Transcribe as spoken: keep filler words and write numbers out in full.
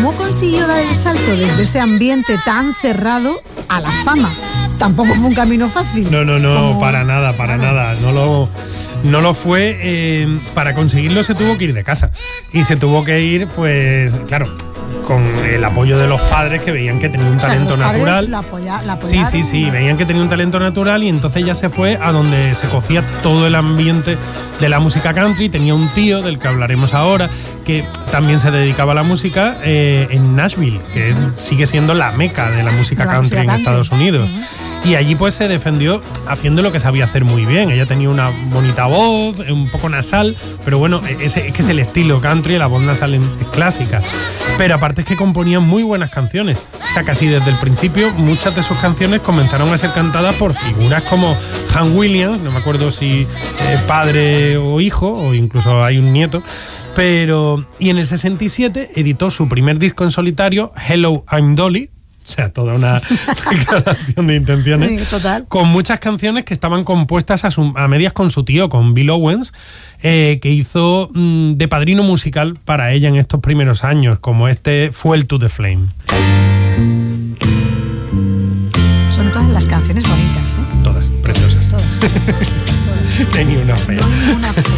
¿cómo consiguió dar el salto desde ese ambiente tan cerrado a la fama? Tampoco fue un camino fácil. No, no, no, Como... para nada, para claro. nada. No lo, no lo fue. Eh, para conseguirlo se tuvo que ir de casa. Y se tuvo que ir, pues, claro, con el apoyo de los padres que veían que tenía un O sea, talento los padres natural. la apoya, la Sí, apoyaron. sí, sí, veían que tenía un talento natural y entonces ya se fue a donde se cocía todo el ambiente de la música country. Tenía un tío, del que hablaremos ahora, que también se dedicaba a la música eh, en Nashville, que es, sigue siendo la meca de la música La country música en country. Estados Unidos. Uh-huh. Y allí pues se defendió haciendo lo que sabía hacer muy bien. Ella tenía una bonita voz, un poco nasal, pero bueno, es, es que es el estilo country, la voz nasal es clásica. Pero aparte es que componía muy buenas canciones. O sea, casi desde el principio muchas de sus canciones comenzaron a ser cantadas por figuras como Hank Williams, no me acuerdo si eh, padre o hijo, o incluso hay un nieto. Pero, y en el sesenta y siete editó su primer disco en solitario, Hello, I'm Dolly. O sea, toda una declaración de intenciones. Sí, total. Con muchas canciones que estaban compuestas a, su, a medias con su tío, con Bill Owens, eh, que hizo mmm, de padrino musical para ella en estos primeros años, como este Fuel to the Flame. Son todas las canciones bonitas, ¿eh? Todas, preciosas. Todas. todas. Tenía una fea. No, ninguna fea.